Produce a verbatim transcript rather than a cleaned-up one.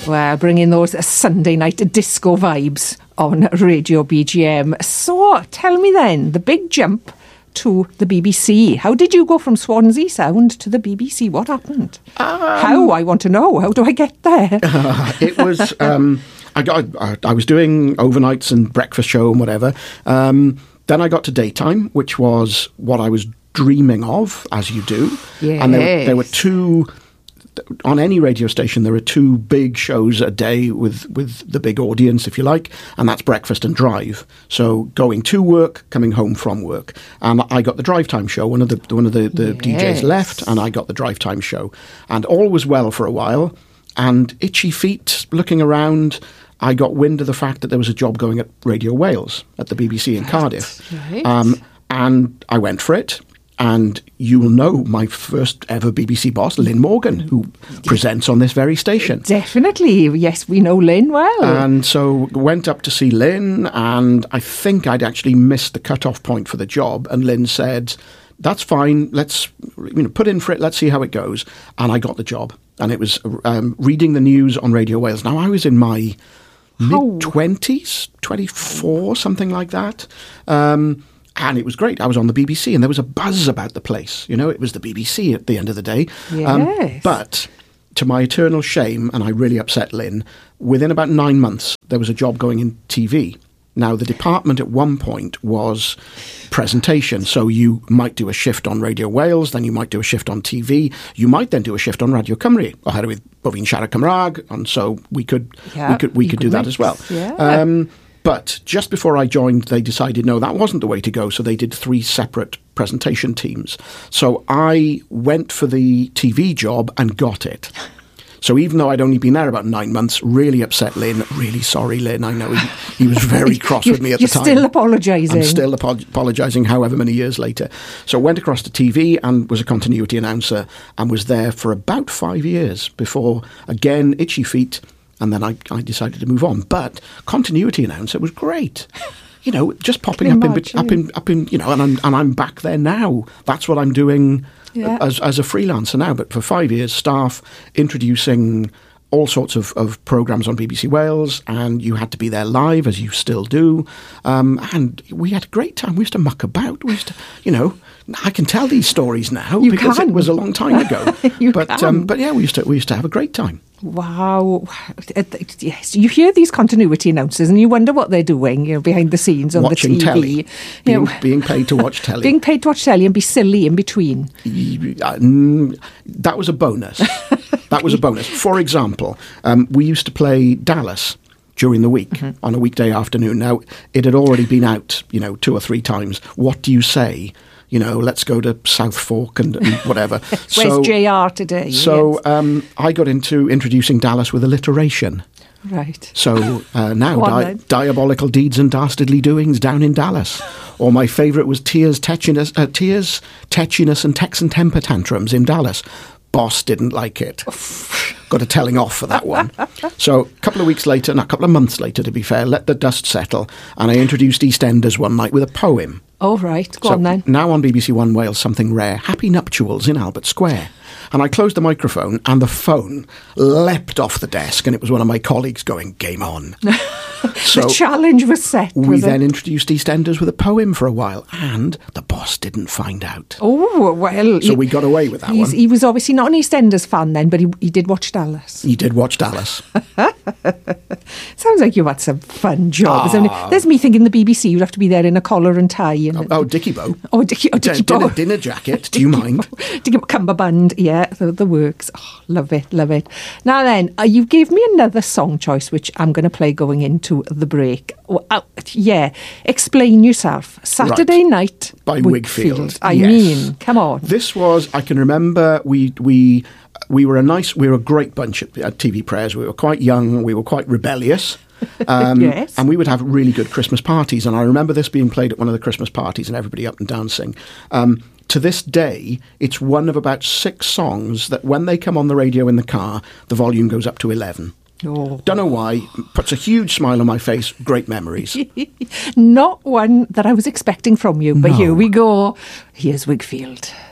Well, bringing those Sunday night disco vibes on Radio B G M. So, tell me then, the big jump to the B B C. How did you go from Swansea Sound to the B B C? What happened? Um, How? I want to know. How do I get there? Uh, it was... Um, I, got, I, I was doing overnights and breakfast show and whatever. Um, then I got to daytime, which was what I was dreaming of, as you do. Yes. And there, there were two... On any radio station, there are two big shows a day with, with the big audience, if you like, and that's breakfast and drive. So going to work, coming home from work. And I got the drive time show. One of the one of the, the yes. D Js left, and I got the drive time show. And all was well for a while. And itchy feet, looking around, I got wind of the fact that there was a job going at Radio Wales at the B B C in right. Cardiff. Right. Um, and I went for it. And you will know my first ever B B C boss, Lynn Morgan, who presents on this very station. Definitely. Yes, we know Lynn well. And so went up to see Lynn, and I think I'd actually missed the cut-off point for the job. And Lynn said, that's fine, let's you know put in for it, let's see how it goes. And I got the job. And it was um, reading the news on Radio Wales. Now, I was in my mid-twenties, twenty-four, something like that. Um And it was great. I was on the B B C and there was a buzz about the place. You know, it was the B B C at the end of the day. Yes. Um, but to my eternal shame, and I really upset Lynn, within about nine months, there was a job going in T V. Now, the department at one point was presentation. So you might do a shift on Radio Wales, then you might do a shift on T V. You might then do a shift on Radio Cymru, oherwydd bo fi'n siarad Cymraeg, and so we could yeah, we could we could do that as well. Yeah. Um, But just before I joined, they decided, no, that wasn't the way to go. So they did three separate presentation teams. So I went for the T V job and got it. So even though I'd only been there about nine months, really upset Lynn. Really sorry, Lynn. I know he, he was very cross with me at the time. You're still apologising. I'm still apo- apologising however many years later. So went across to T V and was a continuity announcer and was there for about five years before, again, itchy feet. And then I, I decided to move on. But continuity announcer was great. You know, just popping up in, up in, up in, you know, and I'm, and I'm back there now. That's what I'm doing yeah. as, as a freelancer now. But for five years, staff, introducing all sorts of, of programmes on B B C Wales, and you had to be there live, as you still do. Um, and we had a great time. We used to muck about. We used to, you know, I can tell these stories now you because can. It was a long time ago. you but can. Um, but yeah, we used to we used to have a great time. Wow. Yes, you hear these continuity announcers and you wonder what they're doing, you know, behind the scenes on Watching the T V. Telly. You Being, know, being paid to watch telly. Being paid to watch telly and be silly in between. Uh, that was a bonus. That was a bonus. For example, um, we used to play Dallas during the week mm-hmm. on a weekday afternoon. Now, it had already been out, you know, two or three times. What do you say? You know, let's go to South Fork and, and whatever. Where's so, J R today? So yes. um, I got into introducing Dallas with alliteration. Right. So uh, now, on, di- diabolical deeds and dastardly doings down in Dallas. Or my favourite was tears, tetchiness, uh, tears, tetchiness and Texan temper tantrums in Dallas. Boss didn't like it. Got a telling off for that one. So a couple of weeks later, and a couple of months later, to be fair, let the dust settle, and I introduced EastEnders one night with a poem. Oh, right. Go so on then. Now on B B C One Wales, something rare. Happy nuptials in Albert Square. And I closed the microphone and the phone leapt off the desk, and it was one of my colleagues going, game on. So the challenge was set. We was then it? introduced EastEnders with a poem for a while, and the boss didn't find out. Oh, well. So he, we got away with that one. He was obviously not an EastEnders fan then, but he, he did watch Dallas. He did watch Dallas. Sounds like you had some fun jobs. Ah. There's me thinking the B B C, you'd have to be there in a collar and tie. And oh, oh, Dickie Bow. Oh, Dickie, oh, Dickie dinner, Bow. dinner jacket, do you mind? Dickie Bow, cummerbund, yeah, the, the works. Oh, love it, love it. Now then, uh, you gave me another song choice, which I'm going to play going into the break. Oh, uh, yeah, explain yourself. Saturday right. Night by Wigfield. Wigfield. I yes. mean, come on. This was, I can remember, we we we were a nice, we were a great bunch at, at T V Prayers. We were quite young, we were quite rebellious. Um, yes. And we would have really good Christmas parties. And I remember this being played at one of the Christmas parties and everybody up and dancing. Um, to this day, it's one of about six songs that when they come on the radio in the car, the volume goes up to eleven. Oh. Don't know why. Puts a huge smile on my face. Great memories. Not one that I was expecting from you, but No. here we go. Here's Wigfield.